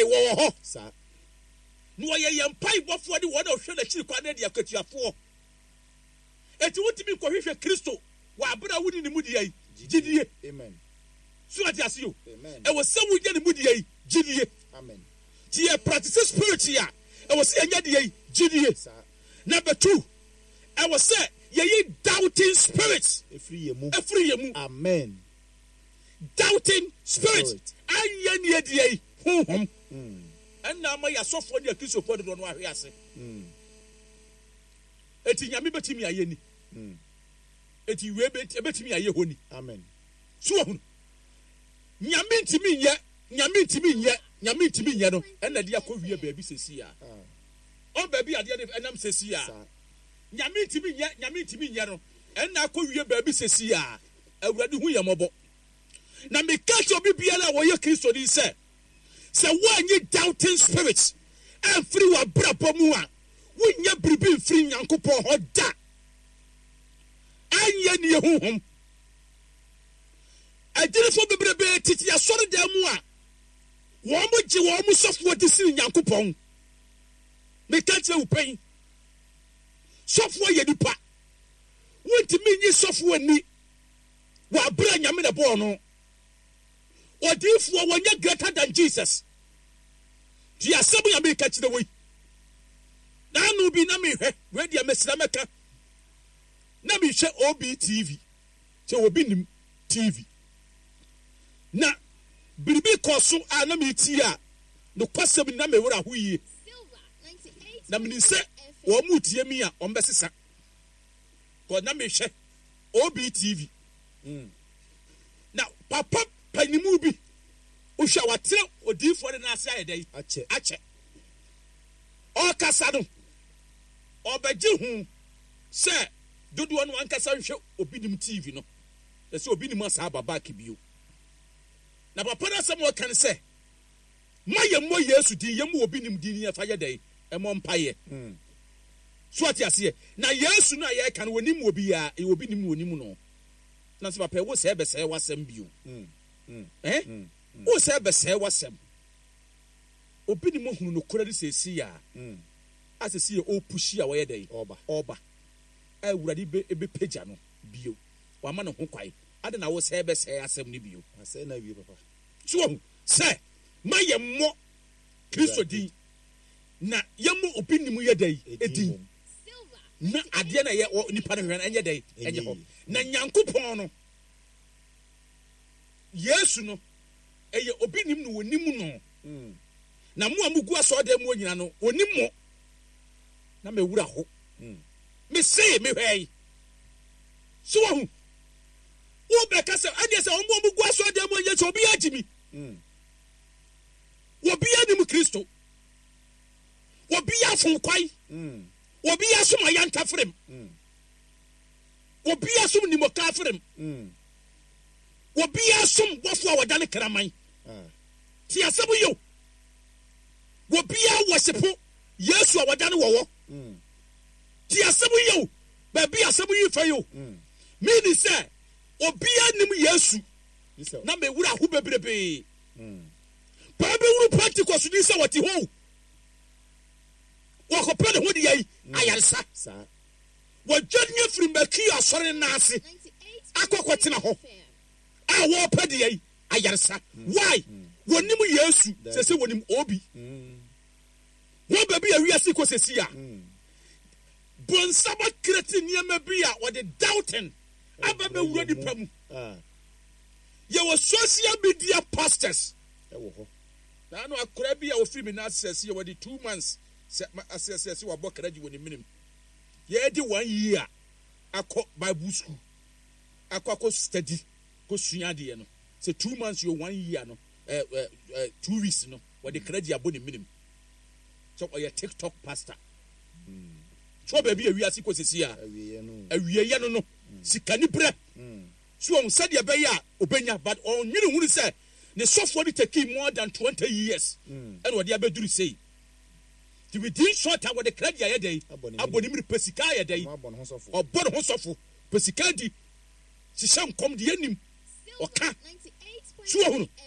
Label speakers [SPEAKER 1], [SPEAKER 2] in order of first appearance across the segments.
[SPEAKER 1] day wo ho sa no ye yempai bofo de wo na hwe na chiri kwa na de akatuafo eti wotimi kohwehwe Kristo wa abra wudi ni mudie gidie amen so ati asio amen e wo se wo gye ni mudie gidie amen ti e practice spirit ya e wo se anya de gidie number 2 e wo se ye doubting spirit efri yemu amen doubting spirit anya ni de honhom na ma ya sofo ni akrisofo de no ahwe ase eti nyame betimi ayeni eti we betimi aye honi amen so hu nyame ntimi nye no na de akowie baabi sesi ya o baabi ade de enam sesi ya nyame ntimi nye no na akowie baabi sesi ya awurade hu yemobo na me catch obi biala wo ye Kristo ni se wanyi doubting spirits and free wa brabo mu a wonya bribi free Nyankopon ho da anya ni ehunhum adirifo bebrebe titi asori da mu a wo mo gye wo mo sofo de sini Nyankopon me ka kire wo pen sofo ye nipa wontimi nyi sofo ani wa bra nyame na bo no odifo wonya greater than Jesus dia sabu ya me ka kire wo na no bi na me hwe we dia mesira meka na me hwe OBTV che obi nim TV na biribi koso a na me ti a no kwasem na me wura ho yi na me nse wo mu tie mi a ombesesa ko na me hwe OBTV na papa panimu bi o hwa watere odifo de na ase ayedai ache o kasa no obeje hu se dodo no ankasa hwe obi nim TV no se obi nim asa baba kibio na papa na se mo kan se mayemmo Yesu din yemu obi nim din ya fa yedai e mo mpaye so ati ase na Yesu na ye kan wonim obi ya e obi nim wonim no na se papa wo se be se wasem bio wo se be se wasem obi nim hunu no kora de sesi ya asesi ye opushi a wo yedai oba awurade be pagya no bio wa ma no ho kwai ade na wo se be se asem ni bio ase na wie papa so se mayemmo Kristo din na yemmo obi nim yedai edin na ade na ye nipa no hwan anye dai enye ho na Nyankopon no Yesu no eye obi nim no wonim no na mo amugu aso da mu onyina no onim mo na me wura ho me say me hwai so hu wo be ka se ade se o mo amugu aso da mu onyina so obi agimi wo bi anim Kristo wo bi afun kwai wo bi asum ayanta frem wo bi asum ni mo ka frem wo bi asum wofo a wadane kraman ti asabu yo wo bi a worship Yesu a wadane wowo ti asabu yo ba bi asabu yi fa yo me ni say obi anim Yesu na me wura ho bebrebe ba be wuru Pentecost ni say wati ho wo ko pede ho de yi ayarsa wo janye firi maki asore na ase akokotena ho a wo pede yi ayarsa why wonim Yesu se wonim obi wo ba bi awiase ko sesi a bonsaba kreti niam bi a wo de doubting aba be wura di pam ye wo social media pastors e wo ho na no akora bi a wo firi mi na sesi ye wo de 2 months se wa bokaraji woni minim ye di 1 year akọ Bible school akọ study ko suya de no se 2 months yo 1 year no 2 weeks no wa de karaji aboni minim so o ye TikTok pastor so ba bi awiase ko sesi a awiye no sikani bre so on said ye be ya obenya but on nyiri hunu say ne sofo de take more than 20 years and what they abeduru say ti within short time the credit ya dey aboni mi pesika ya dey obon ho sofo pesika di si sham kom de anim oka so hunu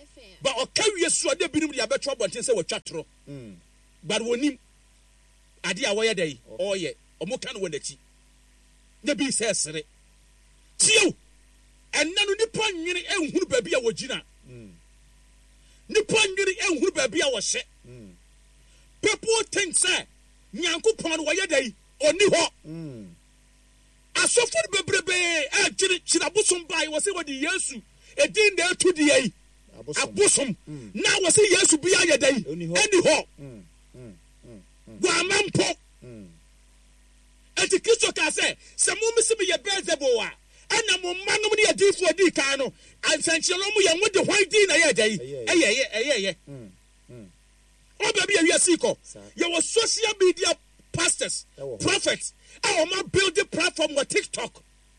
[SPEAKER 1] but okawie so de binum dia betro bonten se watwa tro but wonim ade a woyɛ dai oyɛ omo kan wonati na bi se sere tio enna no nipa nwene ehunu ba bi a wogina nipa nwene ehunu ba bi a wo hye people think say nyankopon woyɛ dai oni ho asofo bebrebe agire chirabosom bai wo se wodi Yesu edin na etu de yi abosom na wo se Yesu bi ayɛ dai eni ho Guamampo. Eti Kristo ka se mo misi me ye Beelzebul a ana mo manum ne adifo adi kan no ansankyelo mo ye ngode hwan din na ye dai eye o ba bi awia siko ye was social media pastors prophets our man build the platform with TikTok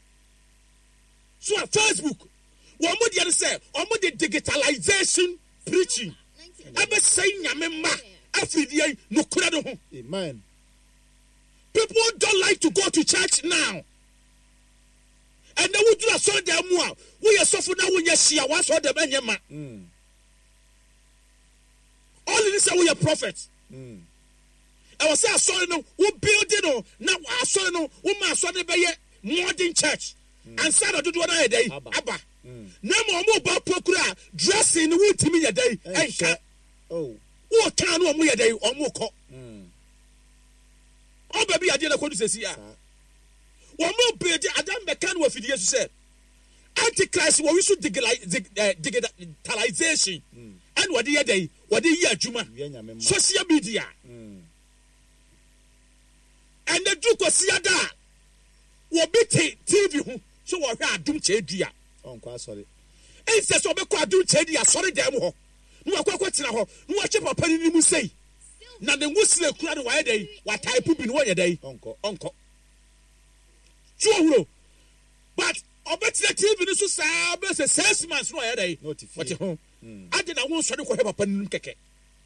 [SPEAKER 1] so Facebook wo mo de say o mo de digitalization preaching abe say nyame ma afidie no kura do ho.
[SPEAKER 2] Amen.
[SPEAKER 1] People don't like to go to church now. And then we do a sort of more. We are suffering now when you see a was or the Benyama. All in this, we are prophets. I was saying, sorry, no, we build it. Now, I saw no, we must saw the modern church. And Sarah do what I day. Abba. No more about procura dressing the wood to me a day.
[SPEAKER 2] Oh.
[SPEAKER 1] What can we a day or more? Oh, baby, I did a code to say, one more baby, Adam Becan was for years said. Antichrist, what we should digitalization. And what the day, what the year, Juma, social media. And the Duke of Siada will be TV, so what I do, Chedia.
[SPEAKER 2] Oh, quite sorry.
[SPEAKER 1] And says, I do Chedia, sorry, damn. No akwakwatena ho no wache papa ni mu sei na de ngusile kura de waye dai wa type bi no waye dai onko chuo but obetire TV ni so saa be se 6 months no waye dai what ho ade na won so de ko he papa ni keke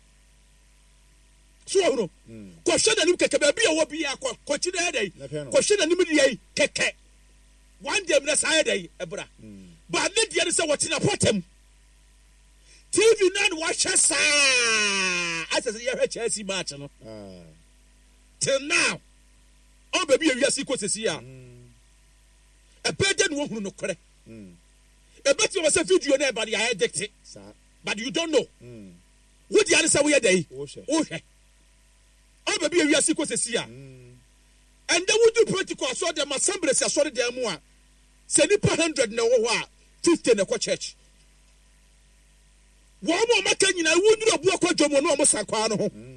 [SPEAKER 1] chuo ko hwe na ni keke ba bi a wo bi ko chi na dai ko hwe na ni mi dai keke one day na saa dai ebra but ne dia ni se what na potem TV nan watch us. I said, you have Chelsea match. No? Till now, oh, baby, you are secret here. A better one no correct. A better was a video, but I addicted. But you don't know. What the answer we are day? Okay. Oh, baby, you are secret here. And then we do protocol. So them assemblies are sorry, them one. Send it per 100 no 50 in a church. One more making in a wood of work or Jomo no Mosakano.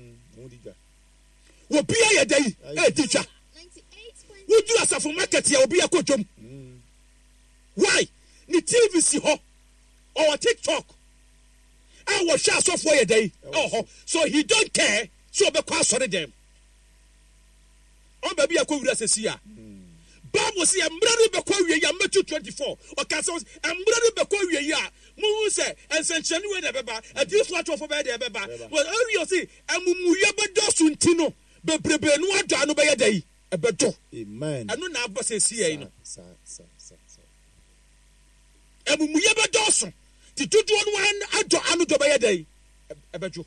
[SPEAKER 1] Will be a day, a teacher. Would you ask for market here will be a coachum? Why? The TV see ho or TikTok. I was shot off for a day. Oh, so he don't care. So because of them. Oh, baby, I could see ya. Bible say I'm ready because we are Matthew 24. Or Castle, I'm ready because we are. Mu say and sanction we the beba. A this what of beba the beba. Well, you see, and mu yaba dosuntino. Bebrebe no ado no be ye day. E bedo.
[SPEAKER 2] Amen.
[SPEAKER 1] Anu na abo say see no. Sir. E mu yaba dosun. Ti tutu no ado anu do be ye day. E bedo.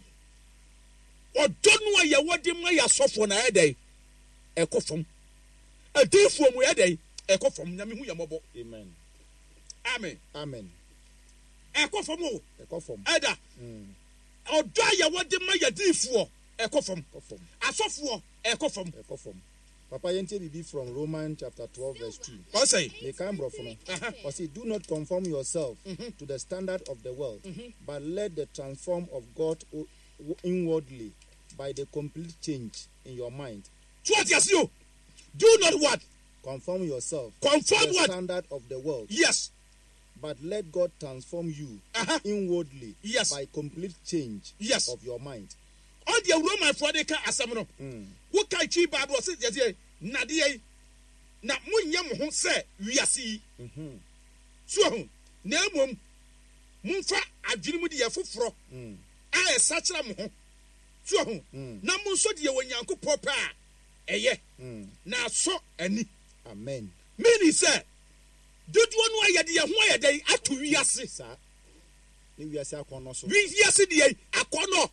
[SPEAKER 1] Odo no ye wodi ma ya sofo na ye day. E kofom. A day from where they echo from Yami Yamobo. Amen. Amen. Echo from who? Echo from Ada. Or die what the Maya D for echo from. A software echo from.
[SPEAKER 2] Papa Yente be from Romans chapter 12, verse 2.
[SPEAKER 1] What say?
[SPEAKER 2] They come from or say, do not conform yourself to the standard of the world, but let the transform of God inwardly by the complete change in your mind.
[SPEAKER 1] What yes you? Do not what?
[SPEAKER 2] Conform yourself
[SPEAKER 1] to
[SPEAKER 2] the standard of the world.
[SPEAKER 1] Yes.
[SPEAKER 2] But let God transform you inwardly by complete change of your mind.
[SPEAKER 1] On the Roman Frodeka Asamno. What can you Bible say? Nadia na munyam ho say we are see. So na mumfa adwene de yefoforo. A sachra mo ho. So na munso de wonyankopɔ pa eye na so ani.
[SPEAKER 2] Amen.
[SPEAKER 1] Meaning say, did one way the day at 2 years, sir?
[SPEAKER 2] Ni wiase akɔnɔ so.
[SPEAKER 1] wiase deɛ akɔnɔ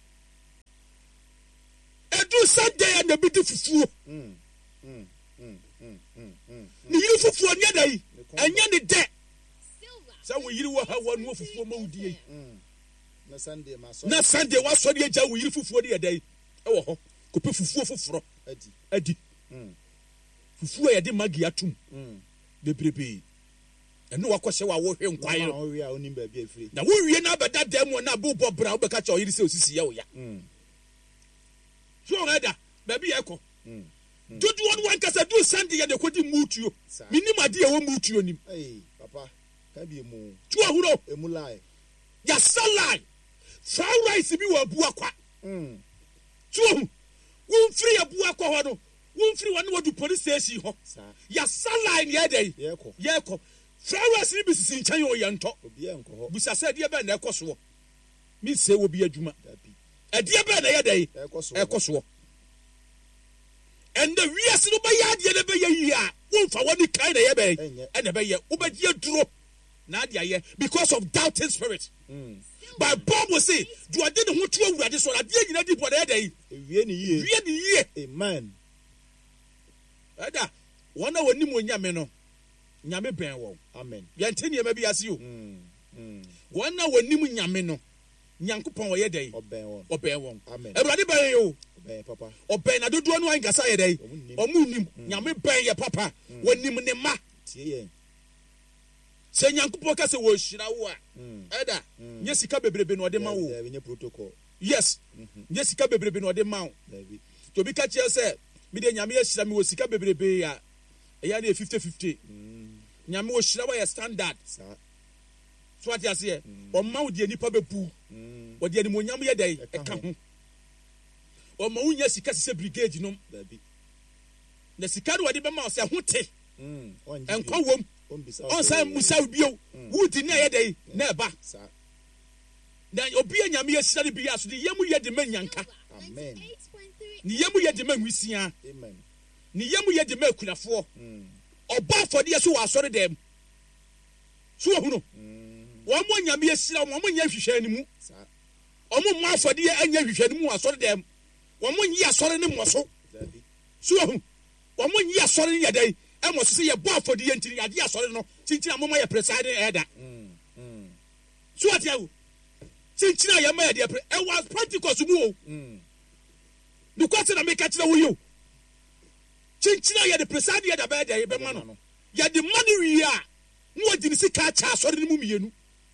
[SPEAKER 1] edu Sunday na bi di fufuo ni yiri fufuo nyɛ da yi ɛnyɛ ne dɛ sɛ wo yiri wɔ ha wɔ no fufuo ma wo die
[SPEAKER 2] Na Sunday ma so.
[SPEAKER 1] na Sunday wasɔre agya wo yiri fufuo de yɛ da yi ɛwɔ hɔ kɔpɛ fufuo foforɔ adi fufuo a yɛde magi atum bebrebe ɛno wakɔhyɛ wɔ a wɔhwɛ nkwan no
[SPEAKER 2] Owi a onim ba bi afiri.
[SPEAKER 1] na wowie na abɛda dɛm mu na abobɔ bra wobɛka kyɛ ɔyere sɛ osisi yɛ wo ya so ɔrɛda baabi yɛ kɔ dodoɔ no wankasa du Sunday yɛde kɔdi mutuo menim ade a ɛwɔ mutuo nim
[SPEAKER 2] Papa, ka bi mu.
[SPEAKER 1] tu ahuro
[SPEAKER 2] Emu lie.
[SPEAKER 1] yɛsa line fried rice bi wɔ abua kwa tu womfiri abua kwa hɔ no womfiri hɔ ne wɔdu police station hɔ yɛsa line yɛdɛ yɛkɔ fried rice ni bi sisi nkyɛn yɛ yɛntɔ
[SPEAKER 2] Obi nkɔ hɔ.
[SPEAKER 1] busa sɛ ɛdeɛ bɛn na ɛkɔ soɔ mensɛ wɔ bi adwuma ɛdeɛ bɛn na yɛdɛ ɛkɔ soɔ ɛnna wiase no bɛyɛ adeɛ no bɛyɛ yie a womfa wɔne kae na yɛbɛyɛ ɛna ɛbɛyɛ wobɛgye duro na adeɛ ayɛ because of doubting spirit but Bible say duade ne ho to awurade so adeɛ nyina di bɔ na yɛdɛ yi
[SPEAKER 2] Ewie ni yie.
[SPEAKER 1] wie ne yie
[SPEAKER 2] Amen.
[SPEAKER 1] ɛda wɔn a wɔnim onyame no nyame bɛn wɔn
[SPEAKER 2] Amen.
[SPEAKER 1] yɛnte nneɛma bi ase o wɔn a wɔnim nyame no nyankopɔn wɔyɛ dɛ yi
[SPEAKER 2] Ɔbɛn wɔn.
[SPEAKER 1] ɔbɛn wɔn
[SPEAKER 2] Amen.
[SPEAKER 1] awurade bɛn yɛ o
[SPEAKER 2] Ɔbɛn papa.
[SPEAKER 1] ɔbɛn na dodoɔ no ankasa yɛ dɛ yi ɔmo nim nyame bɛn yɛ papa wɔnim ne ma
[SPEAKER 2] Tie yɛn.
[SPEAKER 1] sɛ nyankopɔn ka sɛ wɔhyira wo a ɛda nyɛ sika bebrebe na ɔde ma wo
[SPEAKER 2] Dabi nye protocol.
[SPEAKER 1] yes nyɛ sika bebrebe na ɔde ma wo
[SPEAKER 2] Dabi.
[SPEAKER 1] nti obi ka kyerɛ sɛ mede nyame ahyira me wɔ sika bebrebe a ɛyɛ ne yɛ 50-50 nyame wɔhyira wɔ yɛ standard
[SPEAKER 2] Sa.
[SPEAKER 1] so ate aseɛ ɔma wo deɛ nipa bɛbu wɔde animonyam yɛ dɛ ɛka ho ɔma wo nya sika sɛ brigade nom
[SPEAKER 2] Dabi.
[SPEAKER 1] na sika no wɔde bɛma wo sɛ ho te
[SPEAKER 2] Ɔnji.
[SPEAKER 1] ɛnkwa wom
[SPEAKER 2] Ɔnbisa.
[SPEAKER 1] ɔnsan musa wo bio wodi na ɛyɛ dɛ na ɛba
[SPEAKER 2] Sa.
[SPEAKER 1] na obi a nyame ahyira no bi yɛ so de yɛmu yɛ de ma nyanka
[SPEAKER 2] Amen.
[SPEAKER 1] ne yɛmu yɛ de ma nwisia
[SPEAKER 2] Amen.
[SPEAKER 1] ne yɛmu yɛ de ma akunafoɔ ɔbɔ afɔdeɛ so wɔ asɔre dɛm so wɔhu no wɔn mo nyame ahyira wɔn mo nyɛ hwehwɛ ne mu
[SPEAKER 2] Sa.
[SPEAKER 1] wɔn mo afɔdeɛ anyɛ hwehwɛ ne mu wɔ asɔre dɛm wɔn mo nyi asɔre ne mmɔ so
[SPEAKER 2] Dabi.
[SPEAKER 1] so wɔhu wɔn mo nyi asɔre ne yɛ dɛ ɛmɔ so sɛ yɛbɔ afɔdeɛ ntini yɛade asɔre no kyinkyin a moma yɛ preside ɛɛda so ate awo kyinkyin a yɛma yɛdeɛ pre ɛwɔ Pentecost mu o nokwasɛ na meka kyerɛ wo yi o kyinkyin a yɛde preside yɛda bɛyɛ deɛ yɛbɛma no yɛde ma no wie a na wɔde ne sika akyɛ asɔre no mu mmienu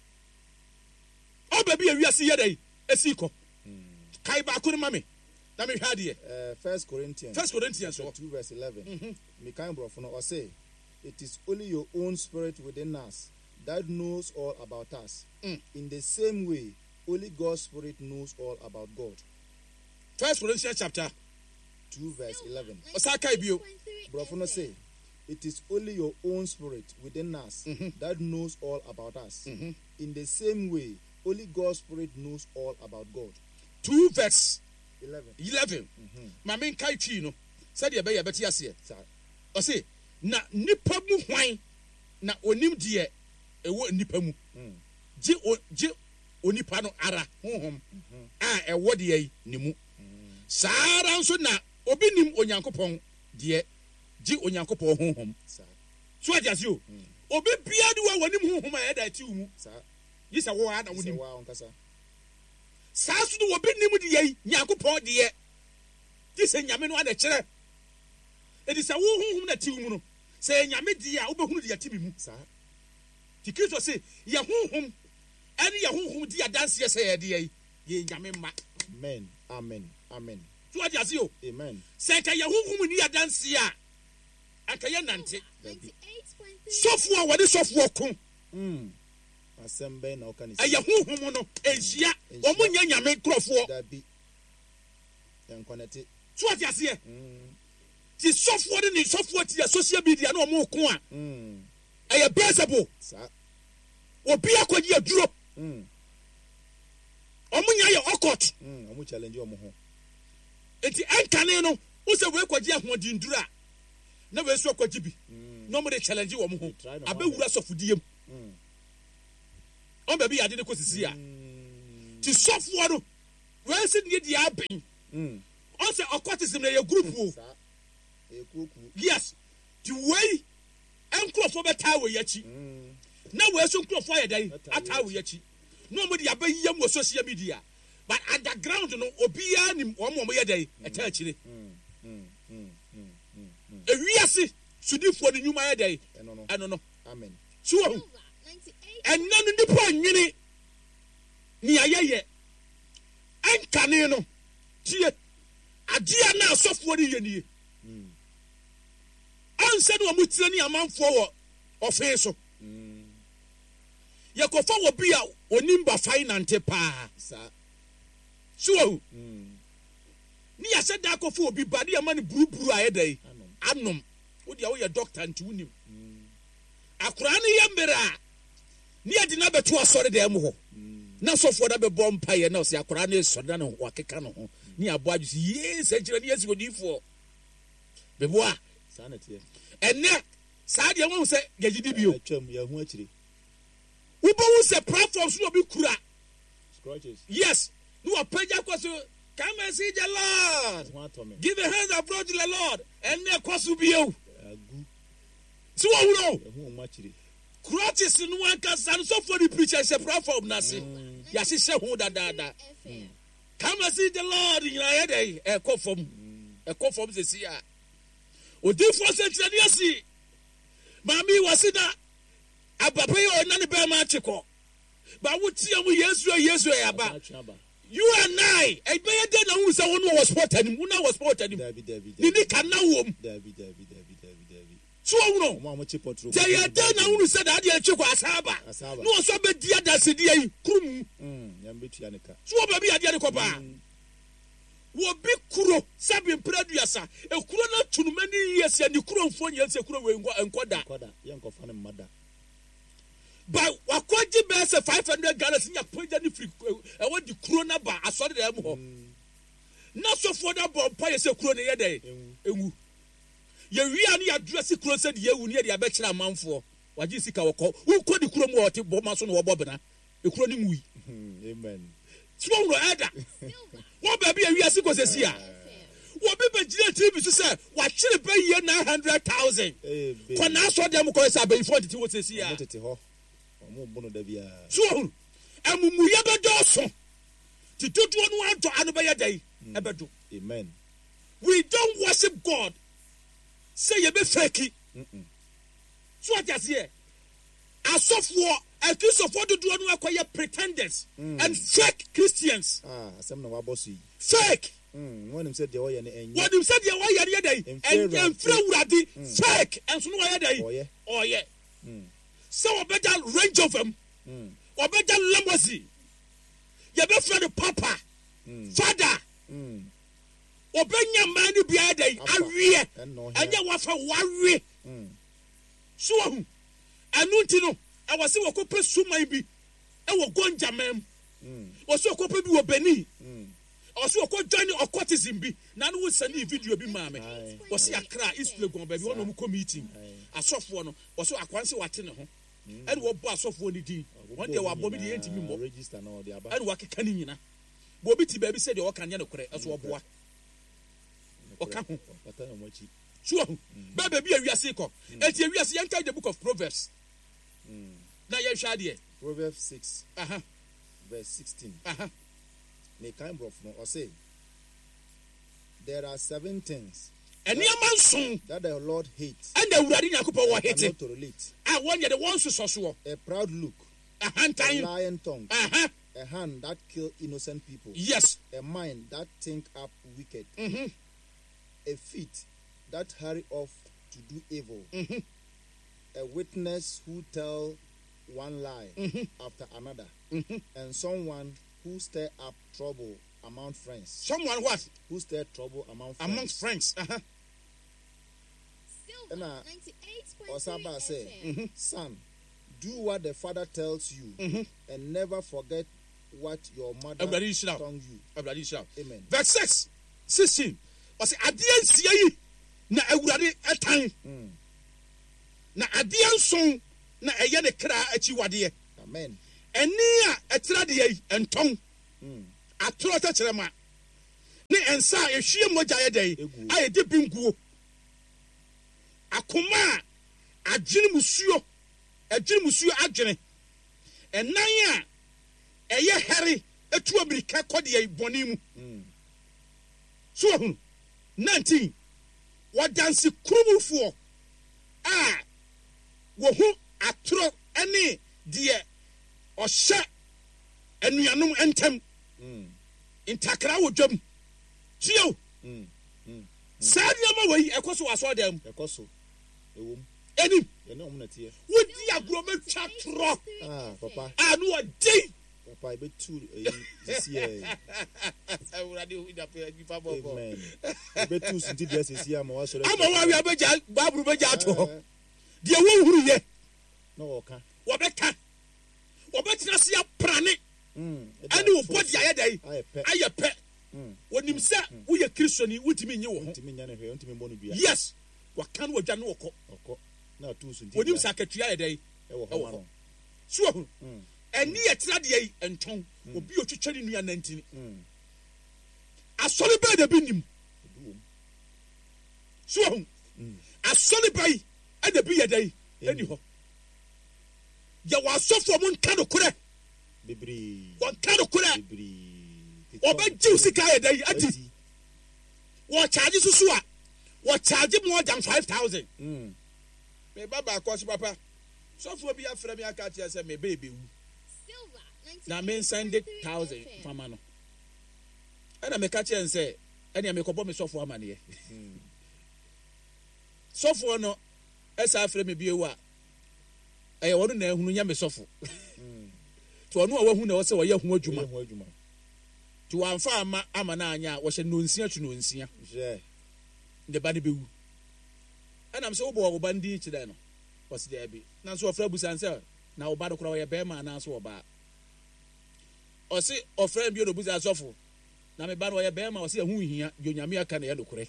[SPEAKER 1] ɔba bi a wiase yɛ dɛ ɛsi kɔ kae baako no ma me na mehwɛ adeɛ
[SPEAKER 2] 1 Corinthians.
[SPEAKER 1] 1 Corinthians hɔ
[SPEAKER 2] 2 verse 11. Mikan brofo no say, it is only your own spirit within us that knows all about us. In the same way, only God's spirit knows all about God.
[SPEAKER 1] 1 Corinthians chapter
[SPEAKER 2] 2 verse 11.
[SPEAKER 1] ɔsa bio
[SPEAKER 2] Brofo no say, it is only your own spirit within us that knows all about us. In the same way, only God's spirit knows all about God.
[SPEAKER 1] 2 verse
[SPEAKER 2] 11.
[SPEAKER 1] maame nkae twii no sɛdeɛ ɛbɛyɛ bɛte aseɛ
[SPEAKER 2] Sa.
[SPEAKER 1] ɔse na nipa mu hwan na onim deɛ ɛwɔ nipa mu gye onipa no ara honhom a ɛwɔ deɛ yi ne mu saa ara nso na obi nim onyankopɔn deɛ gye onyankopɔn honhom
[SPEAKER 2] Sa.
[SPEAKER 1] so ade ase o obi biara de wɔ wɔnim honhom a ɛda ati wo mu
[SPEAKER 2] Sa.
[SPEAKER 1] yi sɛ wɔwɔ ana
[SPEAKER 2] Sa
[SPEAKER 1] wonim
[SPEAKER 2] wa onkasa.
[SPEAKER 1] saa so no obi nim deɛ yi nyankopɔn deɛ gye sɛ nyame no ana kyerɛ ɛdi sɛ wo honhom na ti wo mu no sɛ nyame deɛ a wobɛhunu deɛ ti bi mu
[SPEAKER 2] Sa.
[SPEAKER 1] ti kristo se yɛ honhom ɛne yɛ honhom di adanseɛ sɛ yɛdeɛ yi yɛ nyame mma
[SPEAKER 2] Amen. Amen. Amen.
[SPEAKER 1] so wade ase o
[SPEAKER 2] Amen.
[SPEAKER 1] sɛ nka yɛ honhom ni adanseɛ a anka yɛ nante sɔfoɔ a wɔde sɔfoɔ ko
[SPEAKER 2] Assemble na oka ni.
[SPEAKER 1] ɛyɛ honhom no ɛnhyia ɔmo nyɛ nyame nkurɔfoɔ
[SPEAKER 2] Dabi. Yan connect.
[SPEAKER 1] so wade aseɛ ti sɔfoɔ de ne sɔfoɔ ti yɛ social media na ɔmo ko a ɛyɛ Beelzebul
[SPEAKER 2] Sa.
[SPEAKER 1] obi akɔgye aduro ɔmo nya yɛ ɔkɔt
[SPEAKER 2] Omu challenge omu ho.
[SPEAKER 1] enti ɛnkane no wo sɛ wɔakɔgye ahoɔdenduru a na wɔasu akɔgye bi na ɔmo de challenge wɔ mo ho abɛwura sɔfodie mu ɔmo baabi yɛ ade ne kɔ sisi a ti sɔfoɔ no wɔasi ne di abɛn ɔsɛ occultism na yɛ group o yes ti wei nkurɔfoɔ bɛtaa wɔ yɛakyi na wɔaso nkurɔfoɔ ayɛ dɛn ataa wɔ yɛakyi na ɔmo de abɛyɛ mu wɔ social media but underground no obiara nim ɔmo yɛ dɛn ɛtaa akyire ewiase sudifoɔ ne nnwuma yɛ dɛn ɛno no so wɔn ɛnna no nipa nwene nea yɛyɛ ɛnkane no tie adeɛ na asɔfoɔ no yɛ nie ansɛ ne ɔmo tire ne amanfoɔ wɔ ɔfee so yɛkɔfa wɔ bi a onim ba fainante paa so wɔn ne yɛsɛ da akɔfa obi ba ne yɛma ne buruburu a yɛda yi anom wode a woyɛ doctor nti wonim akora ne yɛ mmerɛ a ne yɛde no abɛto asɔre dɛm hɔ na sɔfoɔ da bɛbɔ mpaeɛ na ɔsɛ akora ne sɔre na ne wakeka no ho ne aboa adwo sɛ yee sɛ kyerɛ ne yɛsi odiifoɔ bɛboa ɛnɛ saa deɛ wohu sɛ yɛgyedi bio wobɛhu sɛ platform so na obi kura yes ne wɔpagya kɔ so come and see the Lord give a hand approach to the Lord ɛnɛ kɔ so bio sɛ wɔwuro crutches no ankasa no sɔfoɔ ne preacher sɛ platform no ase yɛahyehyɛ ho dadaada come and see the Lord nyinaa yɛdɛ ɛkɔ fam sɛsi a odiifoɔ sɛ kyerɛ ne asi maame yi wɔse na abapa yi a ɔna ne bɛrima akye kɔ ba wotia mu yesu yɛ aba you and I ɛbɛyɛ dɛ na wohu sɛ wo no wɔ sport anim wo na wɔ sport anim ne ni ka na wom so wɔwuno sɛ yɛ dɛ na wohu sɛ daadeɛ akye kɔ asaaba na wɔ so bɛdi adasedeɛ yi kurom so wɔ baabi adeɛ ne kɔ paa wɔbi kuro sɛbi mpere aduasa ekuro na tunuma ni yie sɛ ne kuro mfo nyɛ sɛ kuro wei nkɔda ba wakɔgye bɛɛ sɛ 500 Ghana sinya pagya ne firi ɛwɔ di kuro na ba asɔre dɛm hɔ na sɔfoɔ na bɔ mpa yɛ sɛ kuro ne yɛ dɛ ewu yɛwia ne yɛadrɛse kuro sɛ de yɛwu ne yɛde abɛkyerɛ amanfoɔ wagye sika wɔkɔ wokɔ di kuro mu a ɔte bɔma so na wɔbɔ bena ekuro ne nwui so wɔwuro ɛda wọ́n bẹ̀bí ẹ̀wí ẹ̀sìn kò sẹ́sì à wọ́n bí bẹ̀jìlẹ̀ tv so sẹ́ wà kyerè bẹ́ẹ̀ yẹ 900,000 kọ́ náà sọ dẹ́mu kọ́ ẹ̀sẹ̀ abẹ́yìfọ́ tètè wọ́n sẹ́sì à so ẹ̀mùmùyẹ́ bẹ́ dọ́ọ̀sọ̀ tìtútù wọn wà dọ̀ ànú bẹ́yẹ dẹ́ yìí ẹ bẹ́ dùn we don't worship God sẹ́ yẹ bẹ́ fẹ́ẹ̀kì so wọ́n ti àṣì yẹ asọ́fọ́ ẹ̀kísọ̀fọ́ dúdú wọn kọ́ yẹ pretenders and fake Christians fake wọ́n nim sẹ́ deɛ wɔyɛ ne yɛ dɛ ɛnfrɛ wurade fake ɛnso ne wɔyɛ dɛ ɔyɛ sɛ wɔbɛgya range of them wɔbɛgya lamosi yɛbɛfrɛ no papa father wɔbɛnya mmaa no biara dɛ awie ɛnyɛ wafa wawie so wɔhu ɛno nti no ɛwɔ sɛ wɔkɔpɛ suman bi ɛwɔ gɔngyamam wɔ sɛ wɔkɔpɛ bi wɔ Benin wɔ sɛ wɔkɔjoin occultism bi na no wosane video bi maa me wɔ sɛ Accra East Legon baabi wɔn mu kɔ meeting asɔfoɔ no wɔ sɛ akwanse wate ne ho ɛne wɔbɔ asɔfoɔ no din wɔn deɛ wɔabɔ mi deɛ yɛntumi mmɔ ɛne wɔakeka ne nyina bɔ obi ti baabi sɛdeɛ wɔka nyɛ no korɛ ɛso wɔboa ɔka ho so bɛɛ baabi a wiase kɔ enti wiase yɛnka the book of Proverbs na yɛhwɛ adeɛ
[SPEAKER 2] Proverbs 6 verse 16 me kind bro no or say there are 7 things
[SPEAKER 1] ɛnneɛma nson
[SPEAKER 2] that the Lord hates
[SPEAKER 1] ɛna awurade Nyankopɔn wɔ hate
[SPEAKER 2] to relate
[SPEAKER 1] a wɔnyɛ de wɔn sosɔsoɔ
[SPEAKER 2] a proud look a lying tongue a hand that kill innocent people
[SPEAKER 1] yes
[SPEAKER 2] a mind that think up wicked a feet that hurry off to do evil a witness who tell one lie after another and someone who stir up trouble among friends.
[SPEAKER 1] Someone what?
[SPEAKER 2] Who stir trouble among
[SPEAKER 1] friends.
[SPEAKER 2] And Osaba say, son, do what the father tells you and never forget what your mother told you. Amen.
[SPEAKER 1] Verse 16. Was adeɛ nsia yi na awurade ɛtan. Na adeɛ nson na ɛyɛ ne kra akyiwadeɛ.
[SPEAKER 2] Amen.
[SPEAKER 1] Ɛni a ɛtra deɛ yi ɛntɔn atoro kyerema ne ensa a ehwie mogya yɛ dai ayɛ de binguo akoma adwene musuo adwene ɛnan a ɛyɛ hɛre etu Amerika kɔde yɛ bɔne mu so hu 19 wadanse kurumufoɔ a wo hu atoro ɛne deɛ ɔhyɛ anuanom ntɛm ntakra wɔ dwam tio saa nneɛma wɔ yi ɛkɔ so wɔ asɔɔdan mu
[SPEAKER 2] ɛkɔ so ɛwom
[SPEAKER 1] ɛnim
[SPEAKER 2] yɛne ɔmo na teɛ
[SPEAKER 1] wodi agorɔ bɛtwa torɔ
[SPEAKER 2] papa
[SPEAKER 1] a no wɔden
[SPEAKER 2] papa ɛbɛtu sisiɛ
[SPEAKER 1] awurade wodapɛ nipa bɔbɔ
[SPEAKER 2] amen ɛbɛtu sunti deɛ sisi ama wasɔre
[SPEAKER 1] ama wɔawia bɛgya baaburo bɛgya ato hɔ deɛ wɔnhuru yɛ
[SPEAKER 2] na wɔka
[SPEAKER 1] wɔbɛtena se aprane ɛne wo bɔde ayɛ dai ayɛ pɛ wɔnim sɛ woyɛ kristoni wotumi nye wo ho yes waka no wɔdwa no wɔkɔ wɔnim sɛ akatua yɛ dai ɛwɔ hɔ so wahu ɛne yɛtena deɛ yi ɛntɔn obi otwitwa ne nua nantini asɔre bɛɛ da bi nim so wahu asɔre bɛɛ yi ɛda bi yɛ dai ɛni hɔ yɛwɔ asɔfoɔ mo nka nokorɛ wɔnka nokorɛ ɔbɛgye sika yɛ dai ati wɔkyagye soso a wɔkyagye more than 5,000 meba baakɔ so papa sɔfoɔ bi afrɛ me aka kyerɛ sɛ mebɛ ɛbɛwu na mensɛnde 1,000 fama no ɛna meka kyerɛ n sɛ ɛnea mekɔbɔ me sɔfoɔ amaneɛ sɔfoɔ no ɛsa afrɛ me bio a ɛyɛ wɔno na ahunu nya me sɔfo nti ɔno a wahu na wɔ sɛ wɔyɛ ho adwuma nti wɔamfa ama no anya a wɔhyɛ nonsia to nonsia ne ba no bɛwu ɛnam sɛ wobɔ wo ba no din kyerɛ no wɔse daabi nanso ɔfrɛ abusan sɛ na wo ba no kora wɔyɛ bɛrima anaasɛ wɔbaa ɔse ɔfrɛ bio no busa sɔfo na me ba no wɔyɛ bɛrima ɔse ɛho hia deɛ onyame aka na ɛyɛ nokorɛ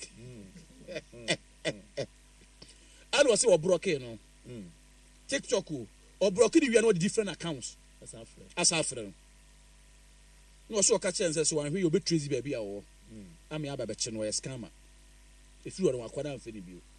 [SPEAKER 1] ɛne ɔse wɔborɔkee no TikTok o ɔborɔke ne wia no ɔde different accounts asa afrɛ no na ɔsɛ ɔka kyerɛ sɛ so wanhwɛ yɛ ɔbɛtrazi baabi a wɔwɔ ame aba bɛkye no ɔyɛ scammer ɛfiri ɔno wakɔda mfɛ ne bio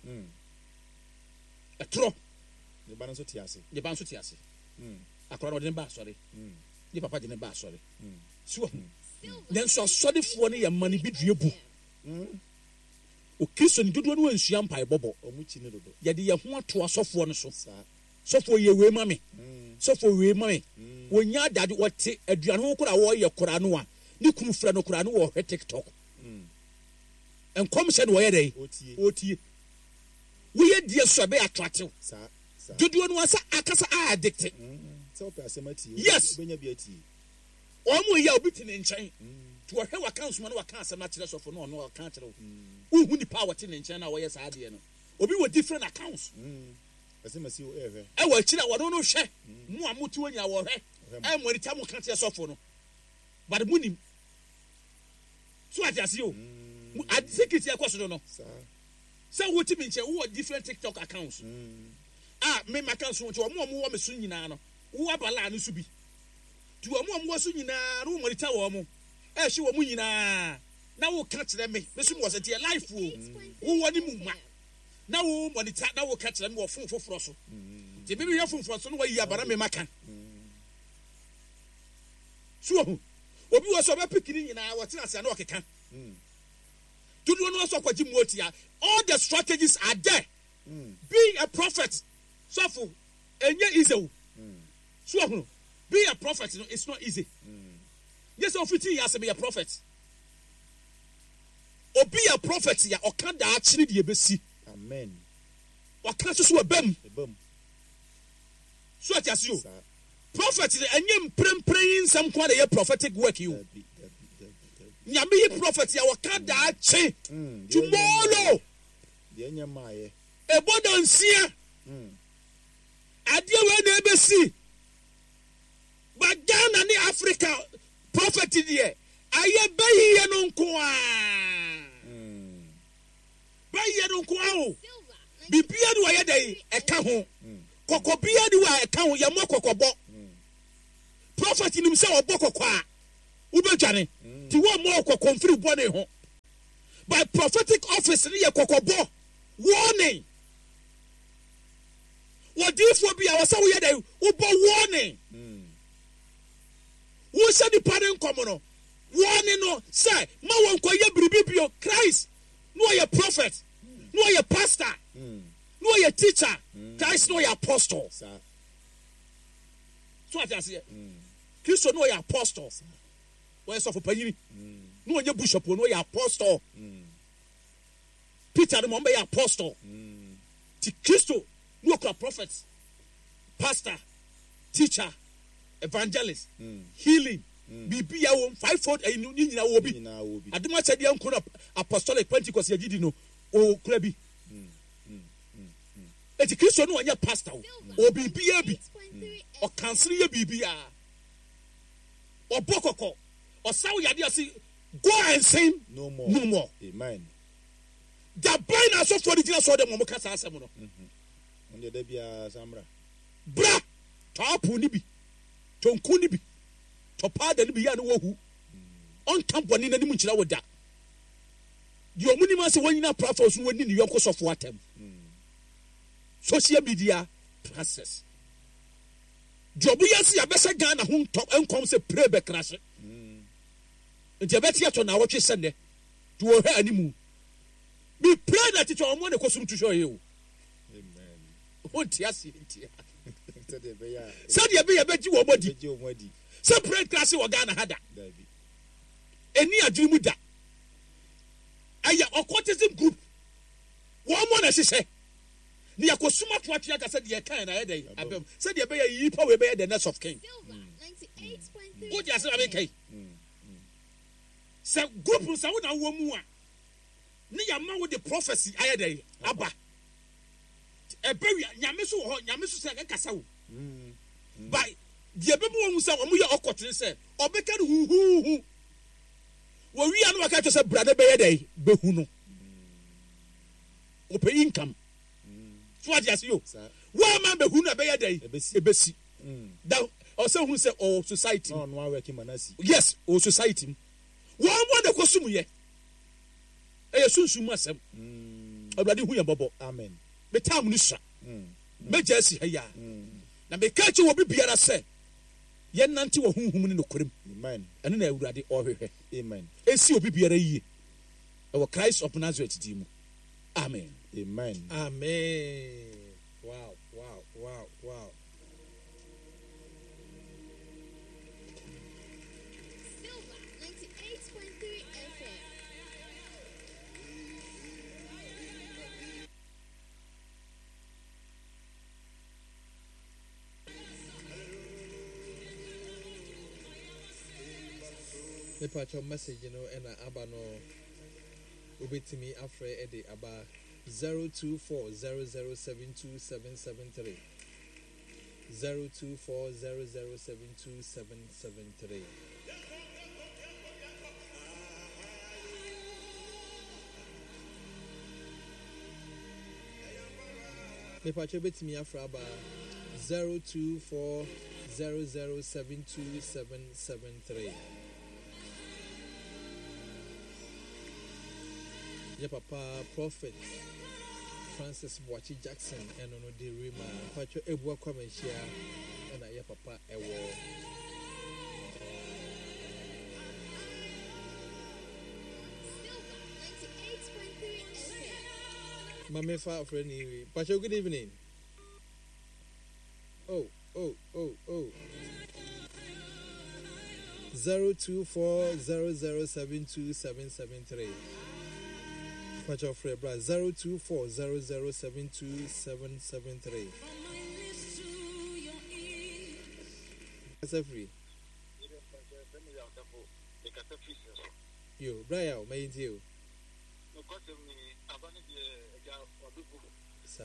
[SPEAKER 1] ɛtorɔ
[SPEAKER 2] ne ba nso te ase akɔra no ɔde ne ba asɔre ne papa de ne ba asɔre
[SPEAKER 1] so nanso asɔrefoɔ no yɛ ma no bi dua bu okristo ne dodoɔ no wansua mpaebɔbɔ yɛde yɛ ho ato asɔfoɔ no so sɔfoɔ yɛ wei ma me sɔfoɔ wei ma me wɔnya adade wɔte aduane ho kora wɔyɛ kora no a ne kunu frɛ no kora no wɔhwɛ TikTok nkɔm hyɛ no wɔyɛ dɛ ɔtie woyɛ die so ɛbɛyɛ attractive dodoɔ no asa akasa a addicted yes ɔmo yɛ obi te ne nkyɛn to wɔhwɛ waka nsoma no waka asɛm akyerɛ sɔfo no ɔno waka akyerɛ wo wohu nipa a wɔte ne nkyɛn na wɔyɛ saa adeɛ no obi wɔ different accounts ɛwɔ akyiri a wɔno no hwɛ mo a mote wanya wɔhwɛ ɛmmɔnita mo ka kyerɛ sɔfo no but monim so ate ase o secret ɛkɔ so no sɛ wotimi nkyɛn wowɔ different TikTok accounts me maka so nti ɔmo a mowɔ me so nyinaa no wowɔ abalaa no so bi nti ɔmo a mowɔ so nyinaa no wommɔnita wɔ mo ɛhye wɔ mo nyinaa na woka kyerɛ me so mo wɔ sɛ tiɛ life o wowɔ ne mu ma na wo monitor na wo ka kyerɛ me wɔ fon foforɔ so nti bibi hwɛ fon foforɔ so no wayi abana me maka so obi wɔ so ɔbɛpiki ne nyinaa wɔtena ase na ɔkeka dodoɔ no so akɔgye muotia all the strategies are there being a prophet sɔfo ɛnyɛ easy o so being a prophet no it's not easy yes ofiti yɛ asɛm yɛ prophet obi yɛ prophet ya ɔka daa kyene deɛ bɛsi
[SPEAKER 2] amen
[SPEAKER 1] waka so ɛbam so ati ase o prophet ɛnyɛ mprempren nsɛm kwa de yɛ prophetic work you nyame yi prophet ya waka daa kye tomorrow
[SPEAKER 2] deɛ nyɛ maayɛ
[SPEAKER 1] ebodo nsia adeɛ wɛ na ebesi ba Ghana ne Africa prophet deɛ ayɛ bɛyɛ no nko a bɛyɛ no nko a o bibia de wɔyɛ dɛ ɛka ho kɔkɔbia de wɔ ɛka ho yɛ mɔ kɔkɔbɔ prophet nim sɛ ɔbɔ kɔkɔ a ubejane ti wo mo ko konfiri bone ho by prophetic office ne ye kokobo warning what if we be our so we dey ubo warning wo se di pare nkomo no warning no say ma won ko ye biribibio Christ no ye prophet no ye pastor no ye teacher Christ no ye apostle so what I say Christ no ye apostle where so for panyini no ye bishop no ye apostle Peter no be apostle ti Christ no ko prophet pastor teacher evangelist healing bibi ya wo fivefold ni nyina wo bi adema chede anko na apostolic Pentecost ya gidi no o kura bi eti Kristo no anya pastor o bibi ya bi o cancel ya bibi ya o bokoko o saw ya dia say go and sin no more
[SPEAKER 2] amen
[SPEAKER 1] da brain aso for the Jesus so dem mo kasa asem no
[SPEAKER 2] on the bia samra
[SPEAKER 1] bra tapu ni bi tonku ni bi topa da ni bi ya no wohu on company na ni mu nkyira woda di omuni ma se wonyina platforms no woni ni yonko sofo atem social media process jobu yesi ya bese Ghana ho top enkom se pray be crash nti beti ato na wotwe sende to wo ha animu be pray that it omo ne kosum to show you amen wonti asientia said ye be ye beji wo body se pray crash wo Ghana hada eni adwiri mu da aya occultism group wo mo na hyehyɛ ni yakosuma to atua ka said ye kan na ye dey abem said ye be ye yipa we be ye the next of king 98.3 wo just am kai se group sa wo na wo mu a ni ya ma wo the prophecy aye dey aba ebe nyame so ho nyame so se kasa wo by die be mo hu se wo ye okotre se obeka hu wo wi anu aka to se brother be ye dey be hu no open income so what you say yo one man be hu na be ye dey ebesi that also who say oh society
[SPEAKER 2] no one working manasi
[SPEAKER 1] yes oh society one more the kosum ye e sunsun masem oblade hu ye bobo
[SPEAKER 2] amen
[SPEAKER 1] be time ni sha be jesi ha ya na be ka chi wo bibiara se ye nante wo hunhum ni nokorem
[SPEAKER 2] amen
[SPEAKER 1] ene na awurade ohwehwe
[SPEAKER 2] amen
[SPEAKER 1] esi obi biara yie e wo Christ of Nazareth di mu amen
[SPEAKER 2] amen
[SPEAKER 3] amen wow wow wow wow
[SPEAKER 4] Silver 98.3 FM.
[SPEAKER 3] me patch message you know and aba no obetimi afre e de aba 0240072773 0240072773 me patch obetimi afre aba 0240072773 your papa prophet Francis Boachi Jackson and ono de Rima Pacho Ebua Kwamenshia and your papa Ewo
[SPEAKER 4] Silver 98.3 FM.
[SPEAKER 3] Mame fa friend Pacho, good evening. Oh 0240072773 Pacho Fred Bra 0240072773 That's a free. Yo, Brian, may you? Sir.